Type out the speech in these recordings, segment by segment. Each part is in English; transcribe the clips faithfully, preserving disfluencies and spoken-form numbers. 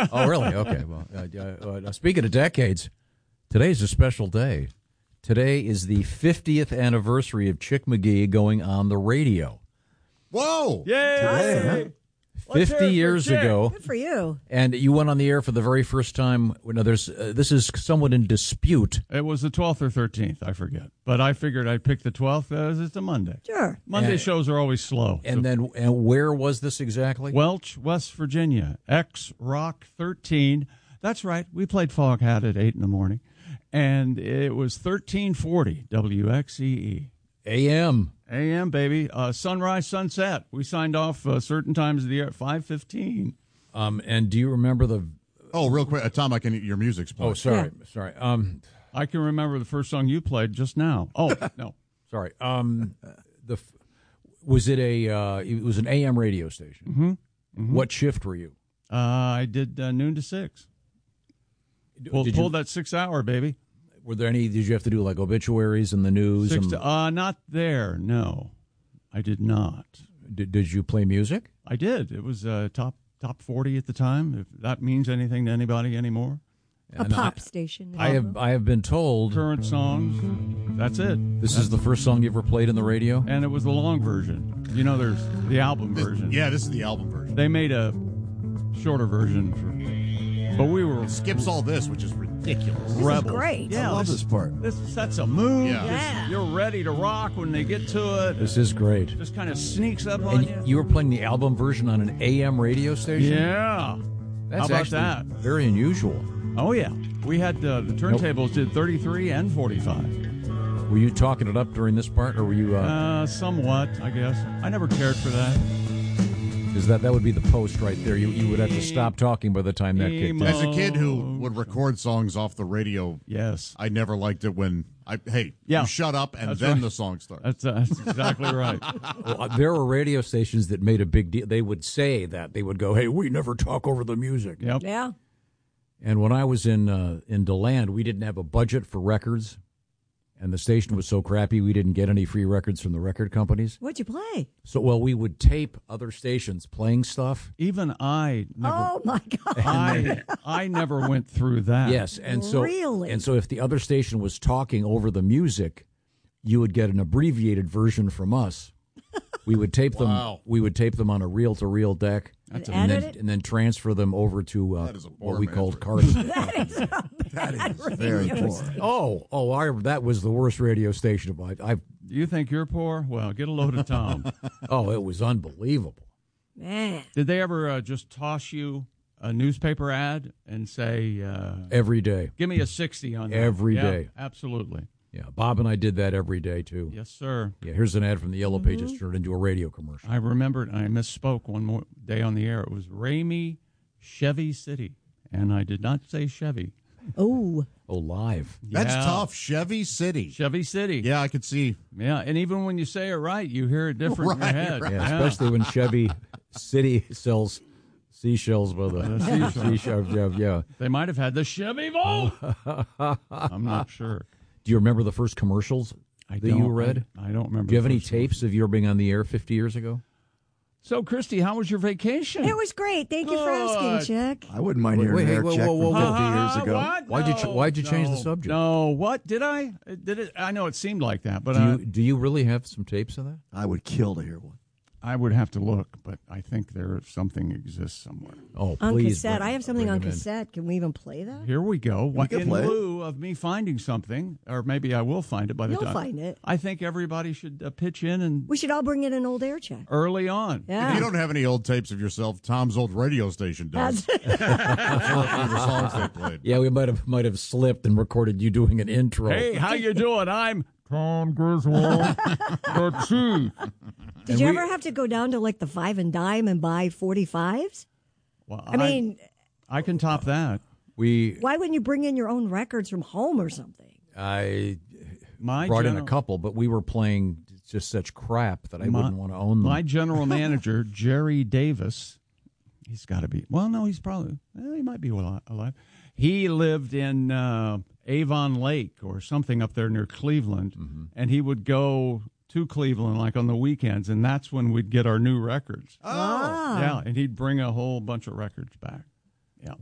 Oh, really? Okay. Well, uh, uh, uh, speaking of decades, today's a special day. Today is the fiftieth anniversary of Chick McGee going on the radio. Whoa! Yay! Today, huh? fifty years ago. Good for you. And you went on the air for the very first time. No, there's uh, this is somewhat in dispute. It was the twelfth or thirteenth, I forget. But I figured I'd pick the twelfth as it's a Monday. Sure. Monday And- shows are always slow. And so- then, and where was this exactly? Welch, West Virginia, X Rock thirteen. That's right. We played Foghat at eight in the morning. And it was thirteen forty W X E E. A M. A M, baby. Uh, sunrise, sunset. We signed off uh, certain times of the year at five fifteen. Um, and do you remember the? Oh, real quick, uh, Tom, I can your music's playing. Oh, sorry, sorry. Um, I can remember the first song you played just now. Oh, no. sorry. Um, the f- was it a? Uh, it was an A M radio station. Mm-hmm. Mm-hmm. What shift were you? Uh, I did uh, noon to six. Pull, did pulled you, that six hour, baby. Were there any? Did you have to do like obituaries in the news? Six and, to, uh, not there. No, I did not. did, did you play music? I did. It was uh, top top forty at the time. If that means anything to anybody anymore. A And pop I, station. I have I have been told Current songs. That's it. this That's, is the first song you ever played in the radio. and it was the long version. You know, there's the album This- version. yeah, this is the album version. They made a shorter version for, but we were It skips all this, which is ridiculous. This is rebels. great. Yeah, I love this part. This sets a mood. Yeah. Yeah. You're ready to rock when they get to it. This is great. Just kind of sneaks up on And you. you were playing the album version on an A M radio station. Yeah. That's How about actually that? very unusual. Oh yeah. We had uh, the turntables did thirty-three and forty-five. Were you talking it up during this part, or were you? Uh, Uh, somewhat, I guess. I never cared for that. Is that that would be the post right there? You you would have to stop talking by the time that kicked in. As a kid who would record songs off the radio, Yes. I never liked it when I hey, Yeah. you shut up and That's then right. the song starts. That's, uh, that's exactly right. Well, uh, there were radio stations that made a big deal. They would say that they would go, "Hey, we never talk over the music." Yep. Yeah. And when I was in uh, in DeLand, we didn't have a budget for records, and the station was so crappy we didn't get any free records from the record companies. What'd you play? So, well, we would tape other stations playing stuff. Even I never. Oh my God. I I never went through that. Yes, and so Really? and so if the other station was talking over the music, you would get an abbreviated version from us. We would tape Wow. them. We would tape them on a reel-to-reel deck, That's and edit then it? and then transfer them over to uh, That is a poor what we man's called version. card. That is a bad Very radio poor. oh, oh, I, that was the worst radio station of my. I You think you're poor? Well, get a load of Tom. oh, it was unbelievable. Man. Did they ever uh, just toss you a newspaper ad and say, uh, Every day, "Give me a sixty on that"? Every Yeah, day. Absolutely. yeah. Bob and I did that every day too. Yes, sir. Yeah, here's an ad from the Yellow Pages turned into a radio commercial. I remembered. I misspoke one more day on the air. It was Ramey Chevy City, and I did not say Chevy. Oh. Oh, live. That's Yeah. tough. Chevy City. Chevy City. Yeah, I could see. Yeah, and even when you say it right, you hear it different in Right, your head. right. Yeah, especially when Chevy City sells seashells by the seashells. Yeah, yeah. They might have had the Chevy Volt. I'm not sure. Do you remember the first commercials I that don't, you read? I, I don't remember. Do you have the any first tapes of your being on the air fifty years ago? one. So, Christy, how was your vacation? It was great. Thank you for Good. asking, Chick. I wouldn't mind Wait, hearing wait, Eric whoa, check whoa, whoa, from whoa. fifty years ago. What? Why'd you ch- No, why'd you change the no, subject? No, what did I? Did it? I know it seemed like that, but Do I, you do you really have some tapes of that? I would kill to hear one. I would have to look. But I think there something exists somewhere. Oh, On please! cassette. bring- I have something bring on them in. cassette. Can we even play that? Here we go. What, can in play it. lieu of me finding something, or maybe I will find it by the You'll time. find it. I think everybody should uh, pitch in and We should all bring in an old air check. early on. Yeah. If you don't have any old tapes of yourself, Tom's old radio station does. That's That's one of the songs they played. Yeah, we might have might have slipped and recorded you doing an intro. Hey, how you doing? I'm Tom Griswold, the chief. Did you ever have to go down to like the five and dime and buy forty-fives? Well, I mean, I can top that. we why wouldn't you bring in your own records from home or something? I My brought in general- a couple, but we were playing just such crap that I My- wouldn't want to own them. My general manager, Jerry Davis, he's got to be, well, no, he's probably, well, he might be al- alive. He lived in uh, Avon Lake or something up there near Cleveland, Mm-hmm. and he would go to Cleveland like on the weekends, and that's when we'd get our new records. Ah. Yeah, and he'd bring a whole bunch of records back. Yeah. Oh,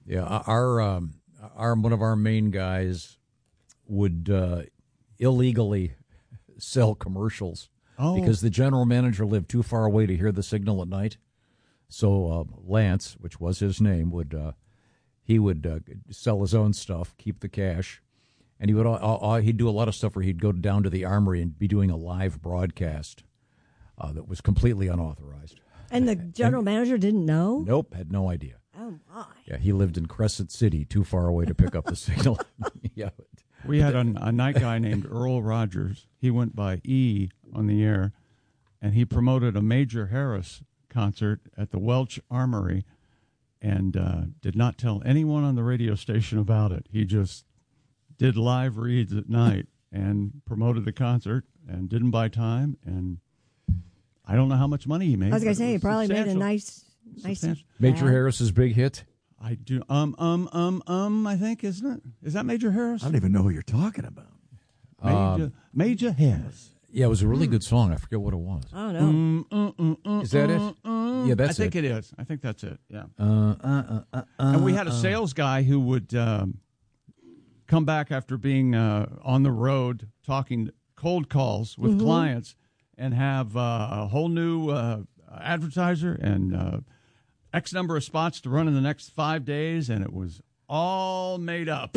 Yeah, our um, our one of our main guys would uh, illegally sell commercials Oh. because the general manager lived too far away to hear the signal at night. So uh, Lance, which was his name, would uh, he would uh, sell his own stuff, keep the cash, and he would uh, uh, he'd do a lot of stuff where he'd go down to the Armory and be doing a live broadcast uh, that was completely unauthorized. And the general manager didn't know? Nope, had no idea. Oh, my. Yeah, he lived in Crescent City, too far away to pick up the signal. yeah. We had a, a night guy named Earl Rogers. He went by E on the air, and he promoted a Major Harris concert at the Welch Armory and uh, did not tell anyone on the radio station about it. He just did live reads at night and promoted the concert and didn't buy time. And I don't know how much money he made. I was going but to it say, he was probably made a substantial. nice, nice. Substantial. Major ad. Harris's big hit. I do. Um, um, um, um, I think, isn't it? Is that Major Harris? I don't even know who you're talking about. Major, Um, Major Harris. Yeah, it was a really good song. I forget what it was. I don't know. Mm, mm, mm, mm, Is that it? mm, mm. Yeah, that's I think it. it is. I think that's it. Yeah. Uh, uh, uh, uh, And we had a sales guy who would um, come back after being uh, on the road talking cold calls with clients and have uh, a whole new uh, advertiser and uh, X number of spots to run in the next five days, and it was all made up.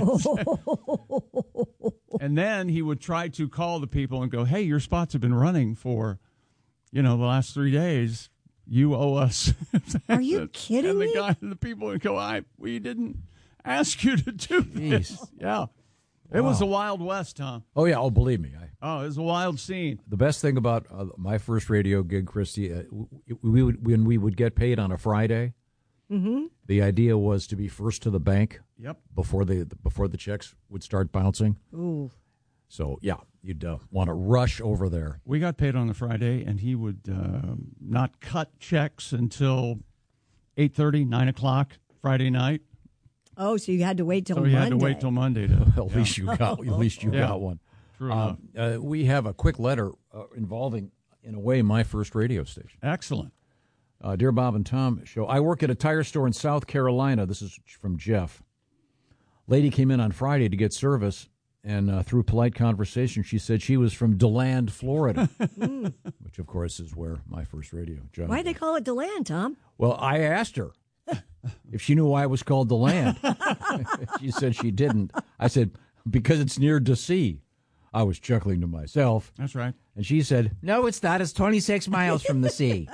And then he would try to call the people and go, hey, your spots have been running for, you know, the last three days. You owe us. Are you kidding and the me? guy and the people would go, I we didn't ask you to do this. Jeez. Yeah. It was a Wild West, Tom. Oh, yeah. Oh, believe me. I, Oh, it was a wild scene. the best thing about uh, my first radio gig, Christy, uh, we, we would, when we would get paid on a Friday, Mm-hmm. the idea was to be first to the bank Yep. before the before the checks would start bouncing. Ooh. So, yeah, you'd uh, want to rush over there. We got paid on the Friday, and he would uh, not cut checks until eight thirty, nine o'clock Friday night. Oh, so you had to wait till So Monday. he had to wait till Monday to. At yeah, least you got at least you Yeah. got one. true enough. Um, uh, we have a quick letter uh, involving, in a way, my first radio station. Excellent. Uh, Dear Bob and Tom show, I work at a tire store in South Carolina. This is from Jeff. Lady came in on Friday to get service, and uh, through polite conversation, she said she was from DeLand, Florida, which, of course, is where my first radio job. Why'd they call it DeLand, Tom? Well, I asked her if she knew why it was called DeLand. She said she didn't. I said, because it's near D C. I was chuckling to myself. That's right. And she said, no, it's not. It's twenty-six miles from the sea.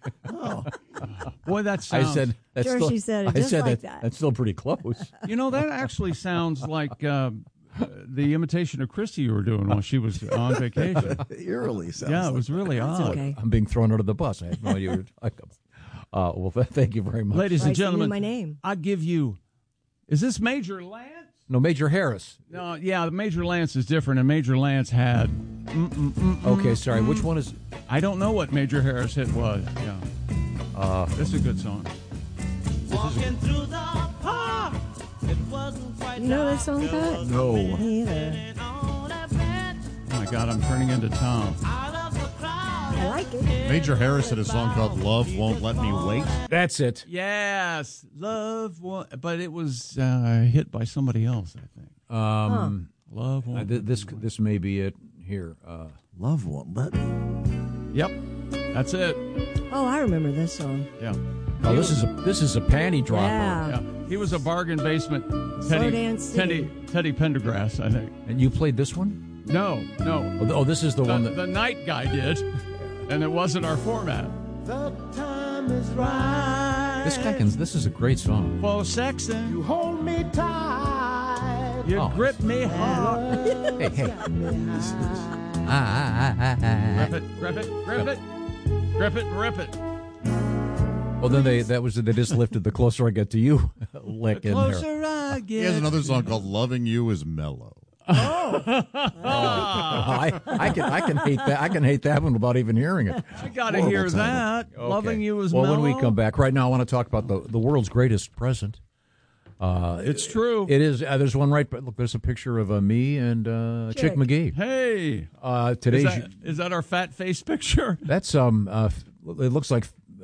Boy, that I sounds. said, that's Sure, still, she said it I just said like that, that. That's still pretty close. You know, that actually sounds like uh, the imitation of Christy you were doing while she was on vacation. Eerily sounds Yeah, it like was really That's odd. okay. I'm being thrown under the bus. I have no idea what you're talking about. Uh, well, th- thank you very much. Ladies and Right, so you knew gentlemen, my name. I give you. Is this Major Lance? No, Major Harris. No, yeah, the Major Lance is different, and Major Lance had. Mm, mm, mm, Okay, sorry. Which one is? I don't know what Major Harris hit was. Yeah, uh, this is a good song. Walking through the park, it wasn't quite You know that song, Pat? No. Me either. on a bed Oh my God, I'm turning into Tom. out of the crowd. I like it. Major Harris had a song called Love Won't Let Me Wait. That's it. Yes, love, wa- but it was uh, hit by somebody else. I think. Um, Love. uh, won't- th- this this may be it here. Uh, Love won't let me. Yep, that's it. Oh, I remember this song. Yeah. oh, this is a this is a panty dropper. Yeah. Yeah, he was a bargain basement Slow Teddy, Dance Teddy, City. Teddy Pendergrass, I think. And you played this one? No, no. Oh, th- oh this is the, The, one that. the night guy did, and it wasn't our format. The time is right. This guy can. This is a great song. For sexing, You hold me tight. you Oh. grip me hard. Hey, hey. Ah, ah, ah, ah, ah. Grip it, grip it, grip it, grip it, grip it. Well, then they that was they just lifted the closer I get to you lick in there. Closer I He has get. another song called Loving You Is Mellow. I, I can I can hate that I can hate that one without even hearing it. You got to Horrible hear title. that. Okay. Loving you is well. mellow. When we come back, right now I want to talk about the the world's greatest present. Uh, It's true. it is. Uh, there's one right. Look, there's a picture of uh, me and uh, Chick Chick. McGee. Hey, Uh, is today's that, is that our fat face picture? that's um. Uh, it looks like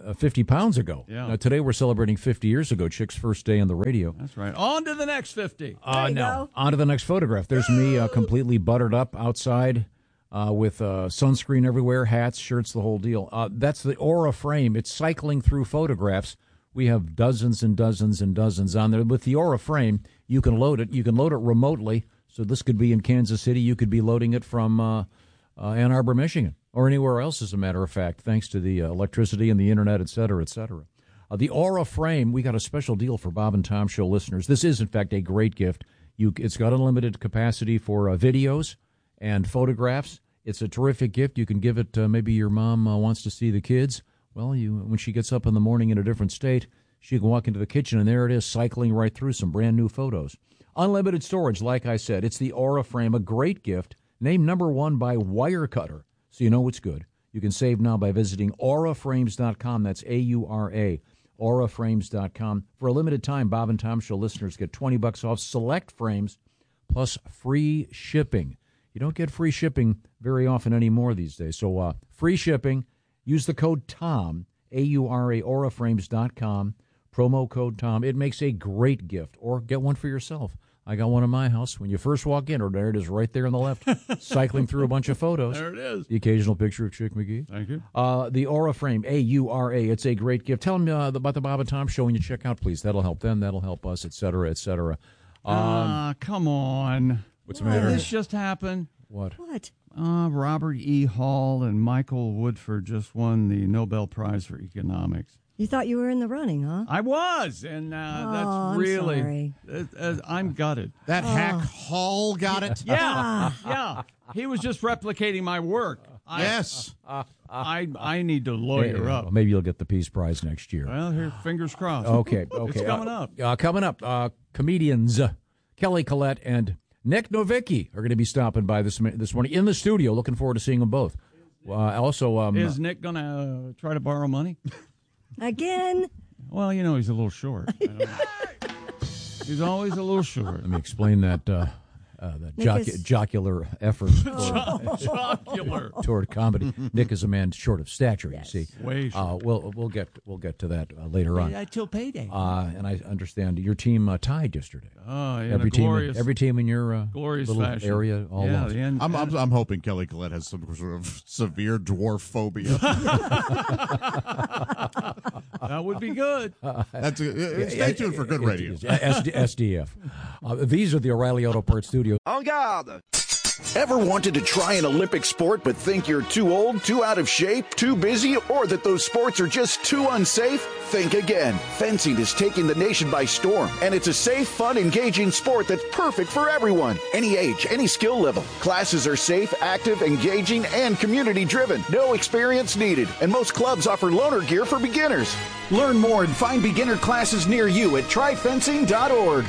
uh, fifty pounds ago. Yeah. Now, today we're celebrating fifty years ago, Chick's first day on the radio. That's right. On to the next fifty. Uh, you no. go. On to the next photograph. There's me uh, completely buttered up outside uh, with uh, sunscreen everywhere, hats, shirts, the whole deal. Uh, that's the Aura frame. It's cycling through photographs. We have dozens and dozens and dozens on there. With the Aura frame, you can load it. You can load it remotely. So this could be in Kansas City. You could be loading it from uh, uh, Ann Arbor, Michigan, or anywhere else, as a matter of fact, thanks to the uh, electricity and the internet, et cetera, et cetera. Uh, the Aura frame, we got a special deal for Bob and Tom Show listeners. This is, in fact, a great gift. You, it's got unlimited capacity for uh, videos and photographs. It's a terrific gift. You can give it, uh, maybe your mom uh, wants to see the kids. Well, you when she gets up in the morning in a different state, she can walk into the kitchen, and there it is, cycling right through some brand-new photos. Unlimited storage, like I said. It's the Aura frame, a great gift, named number one by Wirecutter, so you know it's good. You can save now by visiting aura frames dot com. That's A U R A, aura frames dot com. For a limited time, Bob and Tom Show listeners get twenty bucks off select frames plus free shipping. You don't get free shipping very often anymore these days. So uh, free shipping, use the code TOM, A U R A, aura frames dot com, promo code TOM. It makes a great gift, or get one for yourself. I got one in my house. When you first walk in, or there it is right there on the left, cycling through a bunch of photos. There it is. The occasional picture of Chick McGee. Thank you. Uh, the Aura frame, A U R A. It's a great gift. Tell them uh, about the Bob and Tom Show when you check out, please. That'll help them. That'll help us, et cetera, et cetera. Um, Ah, come on. what's the Did matter? this just happen? What? What? Uh, Robert E. Hall and Michael Woodford just won the Nobel Prize for Economics. You thought you were in the running, huh? I was, and uh, Oh, that's I'm really. sorry. Uh, uh, I'm gutted. That hack Hall got it? Yeah, yeah. He was just replicating my work. I, Yes. I I need to lawyer Hey, up. well, maybe you'll get the Peace Prize next year. Well, here, fingers crossed. Okay, okay. It's coming Uh, up. Uh, coming up, uh, comedians uh, Kelly Collette and Nick Novicki are going to be stopping by this this morning in the studio. Looking forward to seeing them both. Uh, also, um, Is Nick going to uh, try to borrow money? Again? Well, you know, he's a little short. I don't know. He's always a little short. let me explain that uh, uh, that Nick joc- is- jocular effort toward, Jocular. toward comedy. Nick is a man short of stature. Yes. You see, Way short. uh, we'll we'll get we'll get to that uh, later on. Till payday. Uh, and I understand your team uh, tied yesterday. Oh, in every a team, glorious, in, every team in your uh, glorious little fashion. area, all yeah, lost. the end, I'm, I'm I'm hoping Kelly Collette has some sort of severe dwarf phobia. that would be good. That's a, stay tuned for good radio. S D, S D F. Uh, these are the O'Reilly Auto Parts Studios. En garde! Ever wanted to try an Olympic sport but think you're too old, too out of shape, too busy, or that those sports are just too unsafe? Think again. Fencing is taking the nation by storm, and it's a safe, fun, engaging sport that's perfect for everyone. Any age, any skill level. Classes are safe, active, engaging, and community-driven. No experience needed, and most clubs offer loaner gear for beginners. Learn more and find beginner classes near you at try fencing dot org.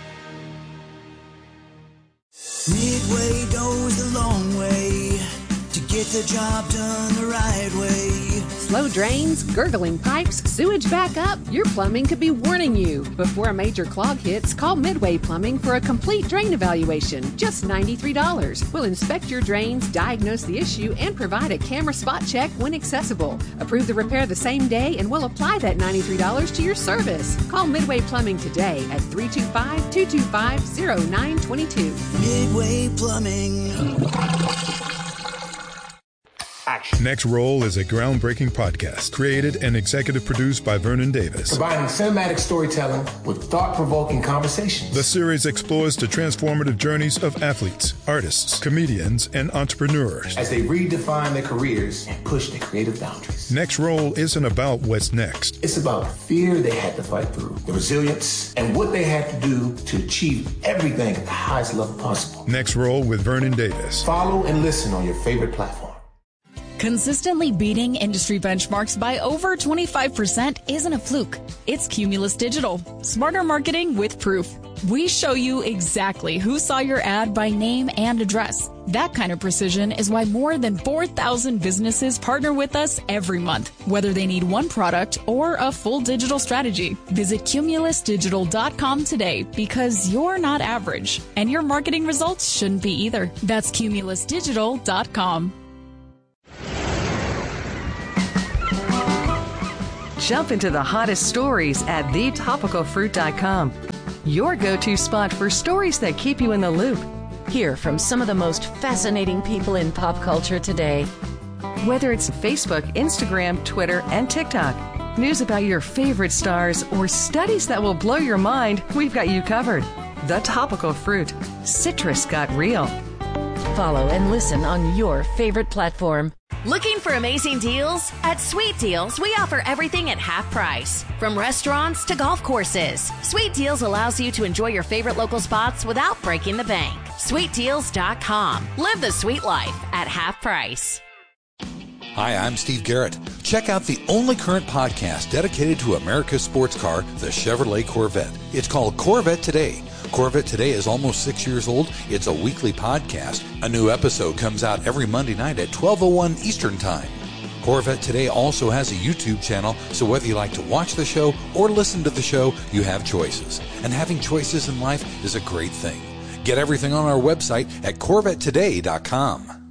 Midway goes the long way to get the job done the right way. Slow drains, gurgling pipes, sewage backup, your plumbing could be warning you. Before a major clog hits, call Midway Plumbing for a complete drain evaluation. Just ninety-three dollars. We'll inspect your drains, diagnose the issue, and provide a camera spot check when accessible. Approve the repair the same day, and we'll apply that ninety-three dollars to your service. Call Midway Plumbing today at three two five, two two five, zero nine two two. Midway Plumbing. Next Roll is a groundbreaking podcast created and executive produced by Vernon Davis. Combining cinematic storytelling with thought-provoking conversations. The series explores the transformative journeys of athletes, artists, comedians, and entrepreneurs as they redefine their careers and push their creative boundaries. Next Roll isn't about what's next. It's about the fear they had to fight through, the resilience, and what they had to do to achieve everything at the highest level possible. Next Roll with Vernon Davis. Follow and listen on your favorite platform. Consistently beating industry benchmarks by over twenty-five percent isn't a fluke. It's Cumulus Digital. Smarter marketing with proof. We show you exactly who saw your ad by name and address. That kind of precision is why more than four thousand businesses partner with us every month, whether they need one product or a full digital strategy. Visit cumulus digital dot com today because you're not average, and your marketing results shouldn't be either. That's cumulus digital dot com. jump into the hottest stories at the topical fruit dot com. Your go-to spot for stories that keep you in the loop. Hear from some of the most fascinating people in pop culture today. Whether it's Facebook, Instagram, Twitter, and TikTok, news about your favorite stars, or studies that will blow your mind, we've got you covered. The Topical Fruit. Citrus got real. Follow and listen on your favorite platform. Looking for amazing deals? At Sweet Deals, we offer everything at half price. From restaurants to golf courses, Sweet Deals allows you to enjoy your favorite local spots without breaking the bank. sweet deals dot com. Live the sweet life at half price. Hi, I'm Steve Garrett. Check out the only current podcast dedicated to America's sports car, the Chevrolet Corvette. It's called Corvette Today. Corvette Today is almost six years old. It's a weekly podcast. A new episode comes out every Monday night at twelve oh one Eastern Time. Corvette Today also has a YouTube channel, so whether you like to watch the show or listen to the show, you have choices. And having choices in life is a great thing. Get everything on our website at corvette today dot com.